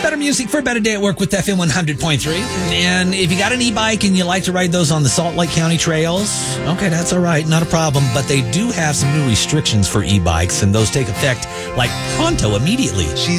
better music for a better day at work with FM 100.3. And if you got an e-bike and you like to ride those on the Salt Lake County trails, okay, that's all right, not a problem. But they do have some new restrictions for e-bikes, and those take effect like pronto, immediately.